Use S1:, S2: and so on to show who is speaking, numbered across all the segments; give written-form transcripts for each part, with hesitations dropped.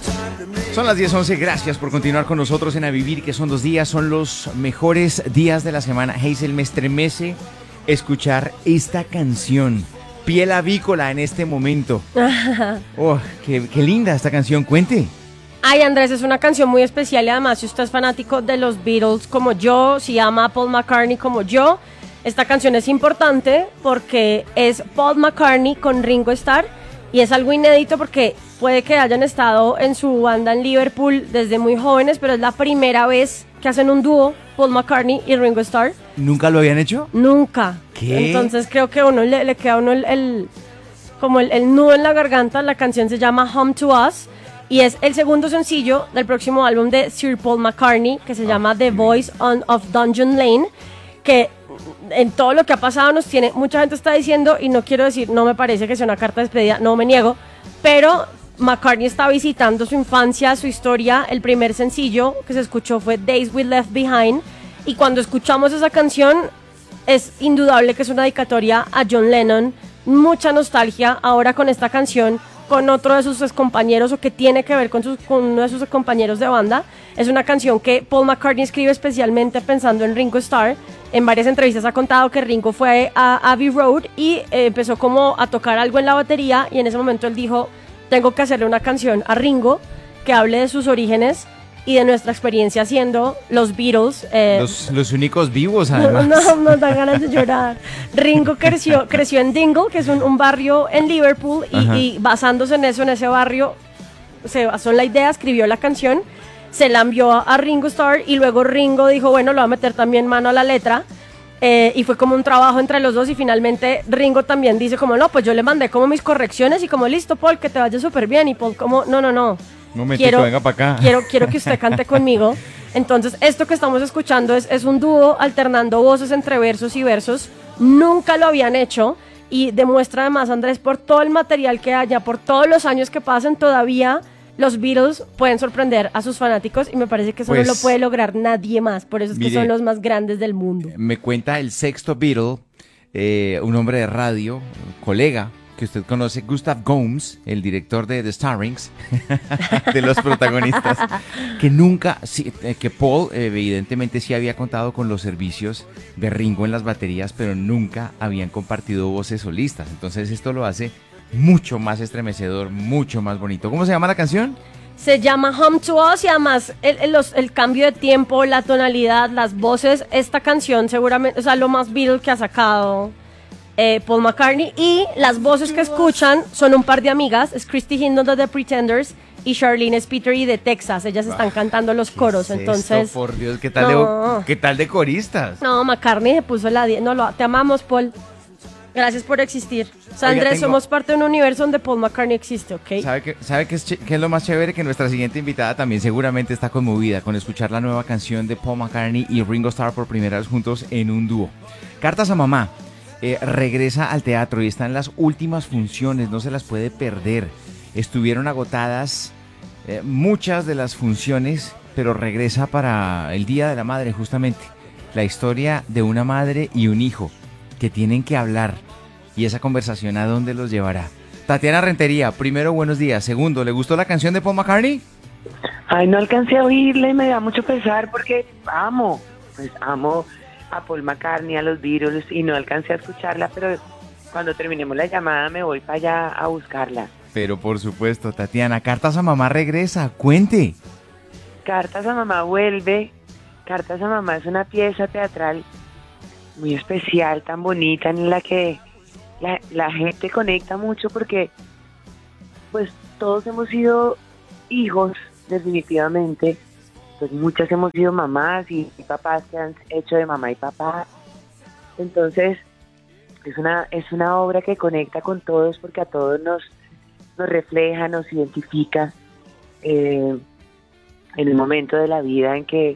S1: Son las 10:11, gracias por continuar con nosotros en A Vivir, que son 2 días, son los mejores días de la semana. Hazel, me estremece escuchar esta canción, Piel Avícola, en este momento. Oh, qué linda esta canción, cuente.
S2: Ay, Andrés, es una canción muy especial y además si usted es fanático de los Beatles como yo, si ama a Paul McCartney como yo, esta canción es importante porque es Paul McCartney con Ringo Starr y es algo inédito porque puede que hayan estado en su banda en Liverpool desde muy jóvenes, pero es la primera vez que hacen un dúo, Paul McCartney y Ringo Starr.
S1: ¿Nunca lo habían hecho?
S2: Nunca.
S1: ¿Qué?
S2: Entonces creo que a uno le queda a uno como el nudo en la garganta. La canción se llama Home to Us y es el segundo sencillo del próximo álbum de Sir Paul McCartney que se llama The Voice of Dungeon Lane, que en todo lo que ha pasado nos tiene, mucha gente está diciendo, y no quiero decir, no me parece que sea una carta de despedida, no me niego, pero McCartney está visitando su infancia, su historia. El primer sencillo que se escuchó fue Days We Left Behind, y cuando escuchamos esa canción es indudable que es una dedicatoria a John Lennon, mucha nostalgia ahora con esta canción, con otro de sus compañeros o que tiene que ver con uno de sus compañeros de banda. Es una canción que Paul McCartney escribe especialmente pensando en Ringo Starr. En varias entrevistas ha contado que Ringo fue a Abbey Road y empezó como a tocar algo en la batería y en ese momento él dijo, tengo que hacerle una canción a Ringo que hable de sus orígenes y de nuestra experiencia siendo los Beatles.
S1: Los únicos vivos, además.
S2: No, nos dan ganas de llorar. Ringo creció en Dingle, que es un barrio en Liverpool, y basándose en eso, en ese barrio, se basó en la idea, escribió la canción, se la envió a Ringo Starr, y luego Ringo dijo, bueno, lo va a meter también mano a la letra, y fue como un trabajo entre los dos, y finalmente Ringo también dice como, no, pues yo le mandé como mis correcciones, y como, listo, Paul, que te vaya súper bien, y Paul como, no.
S1: Momentico, venga para acá.
S2: Quiero que usted cante conmigo. Entonces, esto que estamos escuchando es un dúo alternando voces entre versos y versos. Nunca lo habían hecho y demuestra además, Andrés, por todo el material que haya, por todos los años que pasen, todavía los Beatles pueden sorprender a sus fanáticos y me parece que eso no lo puede lograr nadie más. Por eso es que son los más grandes del mundo.
S1: Me cuenta el sexto Beatle, un hombre de radio, un colega que usted conoce, Gustav Gomes, el director de The Starrings, de los protagonistas, que Paul evidentemente sí había contado con los servicios de Ringo en las baterías, pero nunca habían compartido voces solistas. Entonces esto lo hace mucho más estremecedor, mucho más bonito. ¿Cómo se llama la canción?
S2: Se llama Home to Us y además el cambio de tiempo, la tonalidad, las voces, esta canción seguramente, o sea, lo más Beatle que ha sacado Paul McCartney, y las voces que escuchan son un par de amigas, es Christy Hindon de The Pretenders y Charlene Spiteri de Texas. Ellas están cantando los coros, entonces...
S1: Esto, por Dios, ¿qué tal de coristas?
S2: No, McCartney se puso la 10. No, te amamos, Paul. Gracias por existir. O sea, Andrés, somos parte de un universo donde Paul McCartney existe, ¿ok?
S1: ¿Sabe qué es lo más chévere? Que nuestra siguiente invitada también seguramente está conmovida con escuchar la nueva canción de Paul McCartney y Ringo Starr por primera vez juntos en un dúo. Cartas a Mamá. Regresa al teatro y está en las últimas funciones, no se las puede perder. Estuvieron agotadas muchas de las funciones, pero regresa para el Día de la Madre justamente. La historia de una madre y un hijo que tienen que hablar, y esa conversación ¿a dónde los llevará? Tatiana Rentería, primero, buenos días. Segundo, ¿le gustó la canción de Paul McCartney?
S3: Ay, no alcancé a oírla y me da mucho pesar porque amo a Paul McCartney, a los Beatles, y no alcancé a escucharla, pero cuando terminemos la llamada me voy para allá a buscarla.
S1: Pero por supuesto, Tatiana, Cartas a Mamá regresa, cuente.
S3: Cartas a Mamá vuelve. Cartas a Mamá es una pieza teatral muy especial, tan bonita, en la que la gente conecta mucho porque pues todos hemos sido hijos, definitivamente. Pues muchas hemos sido mamás y papás que han hecho de mamá y papá. Entonces es una obra que conecta con todos porque a todos nos refleja, nos identifica en el momento de la vida en que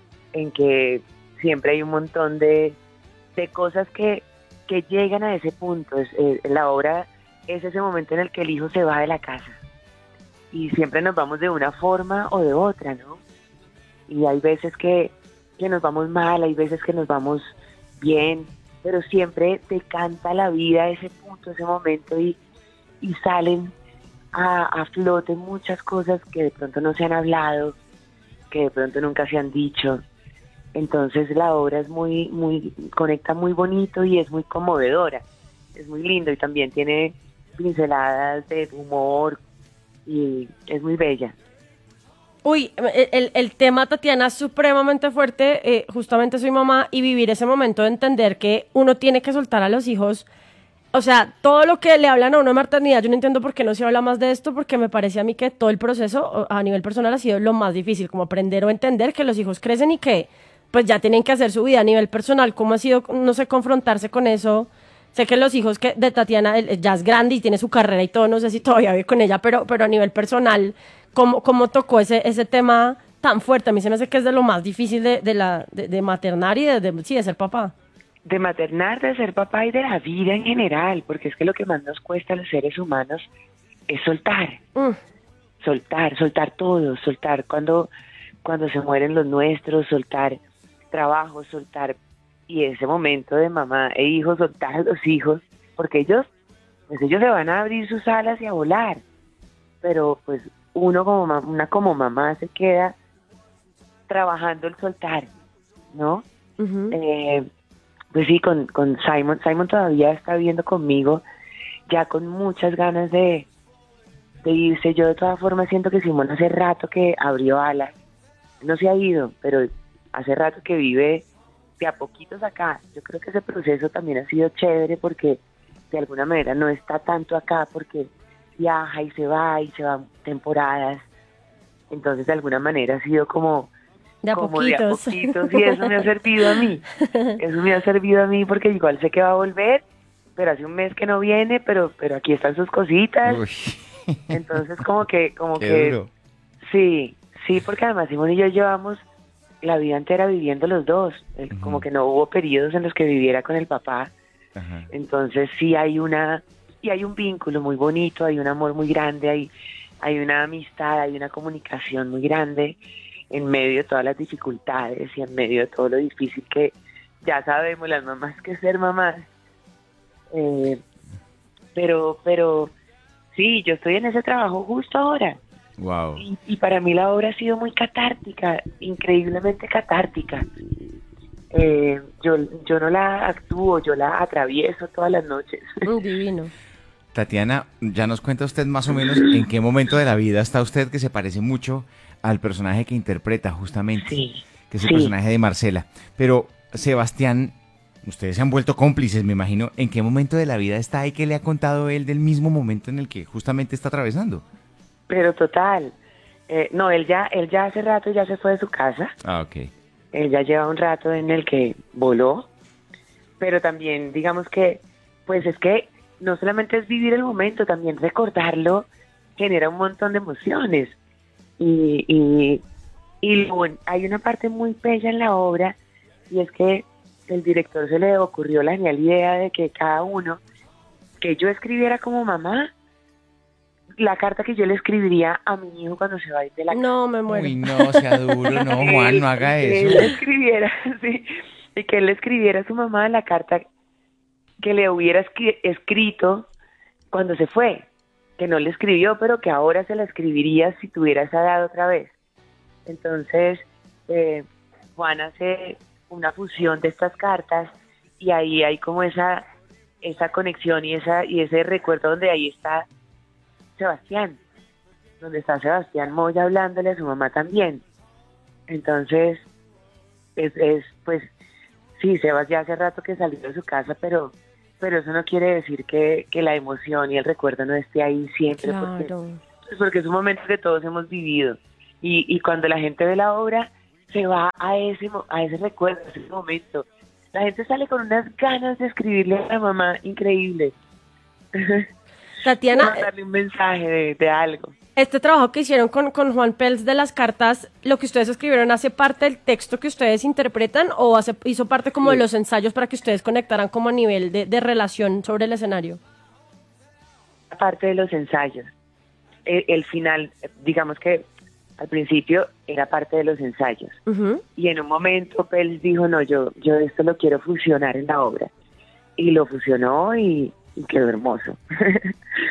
S3: siempre hay un montón de cosas que llegan a ese punto. La obra es ese momento en el que el hijo se va de la casa y siempre nos vamos de una forma o de otra, ¿no? Y hay veces que nos vamos mal, hay veces que nos vamos bien, pero siempre te canta la vida ese punto, ese momento y salen a flote muchas cosas que de pronto no se han hablado, que de pronto nunca se han dicho. Entonces la obra es conecta muy bonito y es muy conmovedora, es muy lindo y también tiene pinceladas de humor y es muy bella.
S2: Uy, el tema, Tatiana, es supremamente fuerte. Justamente soy mamá y vivir ese momento de entender que uno tiene que soltar a los hijos. O sea, todo lo que le hablan a uno de maternidad, yo no entiendo por qué no se habla más de esto, porque me parece a mí que todo el proceso a nivel personal ha sido lo más difícil, como aprender o entender que los hijos crecen y que pues ya tienen que hacer su vida a nivel personal. ¿Cómo ha sido, no sé, confrontarse con eso? Sé que los hijos de Tatiana ya es grande y tiene su carrera y todo, no sé si todavía vive con ella, pero a nivel personal, ¿cómo tocó ese tema tan fuerte? A mí se me hace que es de lo más difícil de maternar y sí, de ser papá.
S3: De maternar, de ser papá y de la vida en general, porque es que lo que más nos cuesta a los seres humanos es soltar. Soltar todo, soltar cuando se mueren los nuestros, soltar trabajo, soltar, y ese momento de mamá e hijo, soltar a los hijos, porque ellos se van a abrir sus alas y a volar, pero pues uno como mamá se queda trabajando el soltar, ¿no? Pues sí, con Simon todavía está viviendo conmigo, ya con muchas ganas de irse. Yo de todas formas siento que Simón hace rato que abrió alas, no se ha ido, pero hace rato que vive de a poquitos acá. Yo creo que ese proceso también ha sido chévere porque de alguna manera no está tanto acá porque viaja y se va temporadas. Entonces de alguna manera ha sido como
S2: de a poquitos
S3: y eso me ha servido a mí. Eso me ha servido a mí porque igual sé que va a volver, pero hace un mes que no viene, pero aquí están sus cositas. Uy. Entonces como que
S1: duro.
S3: Sí, porque además Simón y yo llevamos la vida entera viviendo los dos, como que no hubo periodos en los que viviera con el papá.
S1: Ajá.
S3: Entonces sí hay un vínculo muy bonito, hay un amor muy grande, hay una amistad, hay una comunicación muy grande en medio de todas las dificultades y en medio de todo lo difícil que ya sabemos las mamás que ser mamás. Pero sí, yo estoy en ese trabajo justo ahora.
S1: Wow.
S3: Y para mí la obra ha sido muy catártica, increíblemente catártica. Yo no la actúo, yo la atravieso todas las noches.
S2: Divino.
S1: Tatiana, ya nos cuenta usted más o menos en qué momento de la vida está usted que se parece mucho al personaje que interpreta justamente, que es el personaje de Marcela. Pero Sebastián, ustedes se han vuelto cómplices, me imagino. ¿En qué momento de la vida está y qué le ha contado él del mismo momento en el que justamente está atravesando?
S3: Pero total, no, él ya hace rato ya se fue de su casa.
S1: Ah, ok.
S3: Él ya lleva un rato en el que voló, pero también digamos que, pues es que no solamente es vivir el momento, también recordarlo genera un montón de emociones. Y hay una parte muy bella en la obra, y es que el director se le ocurrió la genial idea de que que yo escribiera como mamá, la carta que yo le escribiría a mi hijo cuando se va a ir de la casa.
S2: No, me muero.
S1: Uy, no, sea duro, no, Juan, no haga eso.
S3: Que él escribiera, sí, y que él le escribiera a su mamá la carta que le hubiera escrito cuando se fue, que no le escribió, pero que ahora se la escribiría si tuviera esa edad otra vez. Entonces, Juan hace una fusión de estas cartas y ahí hay como esa conexión y ese recuerdo donde ahí está Sebastián, donde está Sebastián Moya hablándole a su mamá también. Entonces, pues, sí, Sebas ya hace rato que salió de su casa, pero eso no quiere decir que la emoción y el recuerdo no esté ahí siempre,
S2: claro.
S3: porque es un momento que todos hemos vivido. Y cuando la gente ve la obra, se va a ese recuerdo, a ese momento. La gente sale con unas ganas de escribirle a la mamá increíble.
S2: Tatiana,
S3: darle un mensaje de algo.
S2: Este trabajo que hicieron con Juan Pels de las cartas, ¿lo que ustedes escribieron hace parte del texto que ustedes interpretan o hizo parte como de los ensayos para que ustedes conectaran como a nivel de relación sobre el escenario?
S3: Parte de los ensayos. El final, digamos que al principio era parte de los ensayos.
S2: Uh-huh.
S3: Y en un momento Pels dijo, no, yo esto lo quiero fusionar en la obra. Y lo fusionó y quedó hermoso.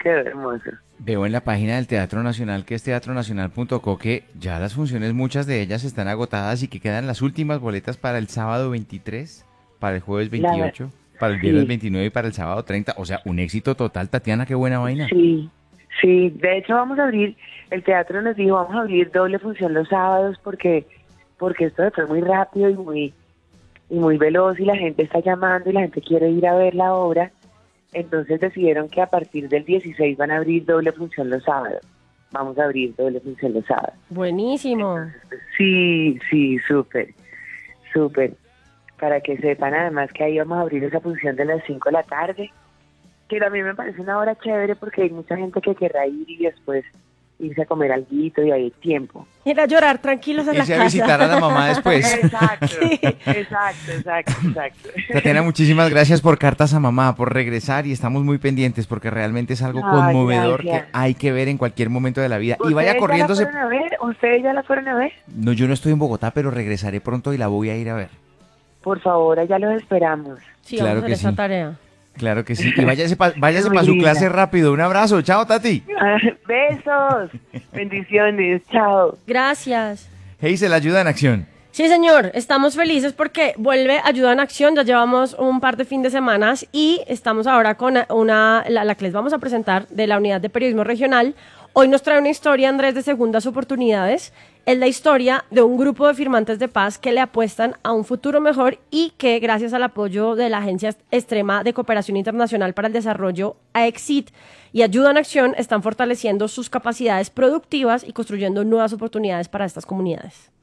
S3: quedó hermoso.
S1: Veo en la página del Teatro Nacional, que es teatronacional.co, que ya las funciones, muchas de ellas están agotadas y que quedan las últimas boletas para el sábado 23, para el jueves 28, para el viernes 29 y para el sábado 30. O sea, un éxito total, Tatiana, qué buena vaina.
S3: Sí, sí, de hecho vamos a abrir, el teatro nos dijo, vamos a abrir doble función los sábados porque esto fue muy rápido y muy veloz y la gente está llamando y la gente quiere ir a ver la obra. Entonces decidieron que a partir del 16 van a abrir doble función los sábados. Vamos a abrir doble función los sábados.
S2: Buenísimo.
S3: Sí, súper. Para que sepan además que ahí vamos a abrir esa función de las 5 de la tarde, que también me parece una hora chévere porque hay mucha gente que querrá ir y después irse a comer alguito y hay tiempo.
S2: Ir a llorar tranquilos en la
S1: Irse
S2: casa.
S1: a visitar a la mamá después.
S3: Exacto,
S2: Sí.
S3: exacto.
S1: Tatiana, muchísimas gracias por Cartas a Mamá, por regresar, y estamos muy pendientes porque realmente es algo
S3: Ay,
S1: conmovedor
S3: gracias.
S1: que hay que ver en cualquier momento de la vida. Y
S3: ¿Ustedes
S1: vaya
S3: ya la
S1: corriéndose.
S3: fueron a ver? ¿Ustedes ya la fueron a ver?
S1: No, yo no estoy en Bogotá, pero regresaré pronto y la voy a ir a ver.
S3: Por favor, allá los esperamos.
S2: Sí,
S1: Claro
S2: vamos a
S1: que
S2: hacer esa
S1: sí.
S2: tarea.
S1: Claro que sí. Y váyase para
S3: Muy
S1: su
S3: linda.
S1: clase rápido. Un abrazo. Chao, Tati.
S3: Besos, bendiciones, chao.
S2: Gracias.
S1: Hazel, ayuda en acción.
S2: Sí, señor, estamos felices porque vuelve Ayuda en Acción. Ya llevamos un par de fin de semanas y estamos ahora con la que les vamos a presentar de la Unidad de Periodismo Regional. Hoy nos trae una historia, Andrés, de segundas oportunidades. Es la historia de un grupo de firmantes de paz que le apuestan a un futuro mejor y que, gracias al apoyo de la Agencia Extrema de Cooperación Internacional para el Desarrollo, AECID, y Ayuda en Acción, están fortaleciendo sus capacidades productivas y construyendo nuevas oportunidades para estas comunidades.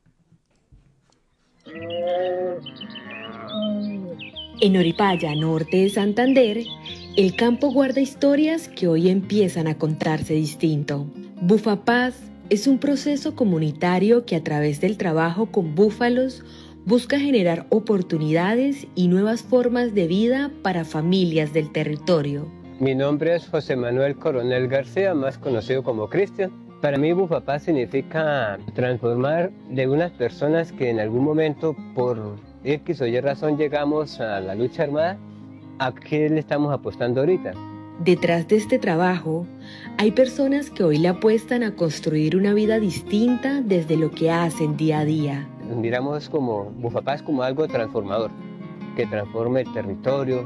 S4: En Oripaya, norte de Santander, el campo guarda historias que hoy empiezan a contarse distinto. Bufapaz es un proceso comunitario que a través del trabajo con búfalos busca generar oportunidades y nuevas formas de vida para familias del territorio.
S5: Mi nombre es José Manuel Coronel García, más conocido como Cristian. Para mí Bufapaz significa transformar de unas personas que en algún momento por X o Y razón llegamos a la lucha armada, ¿a qué le estamos apostando ahorita?
S4: Detrás de este trabajo, hay personas que hoy le apuestan a construir una vida distinta desde lo que hacen día a día.
S5: Miramos como Bufapaz como algo transformador, que transforme el territorio,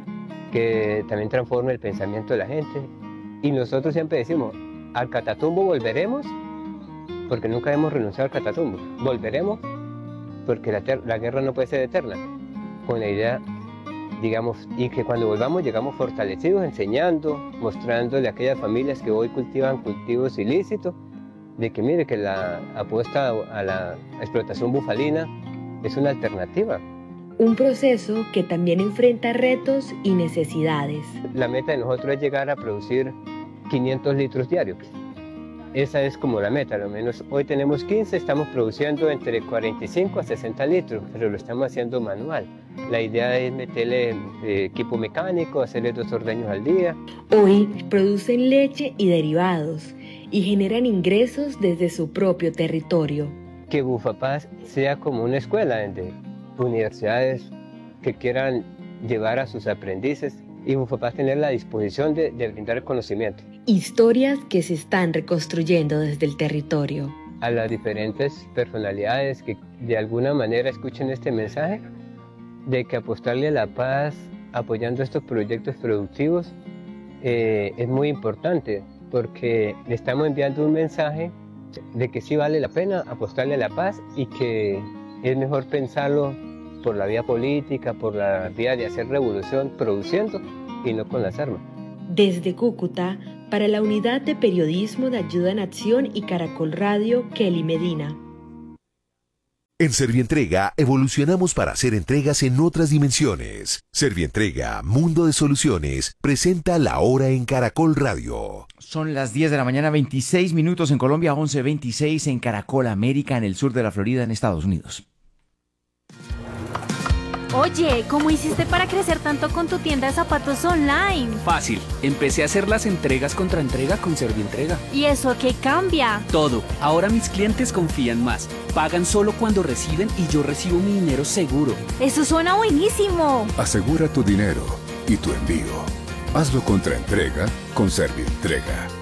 S5: que también transforme el pensamiento de la gente. Y nosotros siempre decimos, al Catatumbo volveremos, porque nunca hemos renunciado al Catatumbo. Volveremos, porque la guerra no puede ser eterna. Con la idea, digamos, y que cuando volvamos llegamos fortalecidos, enseñando, mostrándole a aquellas familias que hoy cultivan cultivos ilícitos, de que mire que la apuesta a la explotación bufalina es una alternativa.
S4: Un proceso que también enfrenta retos y necesidades.
S5: La meta de nosotros es llegar a producir 500 litros diarios. Esa es como la meta, al menos hoy tenemos 15, estamos produciendo entre 45 a 60 litros, pero lo estamos haciendo manual. La idea es meterle equipo mecánico, hacerle 2 ordeños al día.
S4: Hoy producen leche y derivados y generan ingresos desde su propio territorio.
S5: Que Bufapaz sea como una escuela de universidades que quieran llevar a sus aprendices y Bufapaz tener la disposición de brindar el conocimiento.
S4: Historias que se están reconstruyendo desde el territorio.
S5: A las diferentes personalidades que de alguna manera escuchen este mensaje, de que apostarle a la paz apoyando estos proyectos productivos es muy importante, porque le estamos enviando un mensaje de que sí vale la pena apostarle a la paz y que es mejor pensarlo por la vía política, por la vía de hacer revolución produciendo y no con las armas.
S4: Desde Cúcuta, para la Unidad de Periodismo de Ayuda en Acción y Caracol Radio, Kelly Medina.
S6: En Servientrega evolucionamos para hacer entregas en otras dimensiones. Servientrega, Mundo de Soluciones, presenta La Hora en Caracol Radio.
S1: Son las 10 de la mañana, 26 minutos en Colombia, 11:26 en Caracol América, en el sur de la Florida, en Estados Unidos.
S7: Oye, ¿cómo hiciste para crecer tanto con tu tienda de zapatos online?
S8: Fácil, empecé a hacer las entregas contra entrega con Servientrega.
S7: ¿Y eso qué cambia?
S8: Todo, ahora mis clientes confían más, pagan solo cuando reciben y yo recibo mi dinero seguro.
S7: ¡Eso suena buenísimo!
S9: Asegura tu dinero y tu envío. Hazlo contra entrega con Servientrega.